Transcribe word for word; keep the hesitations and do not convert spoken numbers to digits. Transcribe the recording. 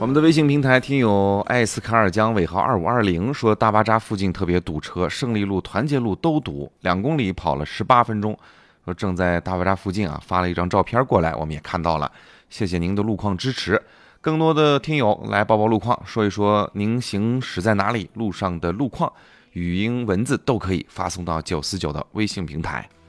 我们的微信平台听友艾斯卡尔江尾号二五二零说，大巴扎附近特别堵车，胜利路、团结路都堵，两公里跑了十八分钟。说正在大巴扎附近啊，发了一张照片过来，我们也看到了，谢谢您的路况支持。更多的听友来报报路况，说一说您行驶在哪里，路上的路况，语音文字都可以发送到九四九的微信平台。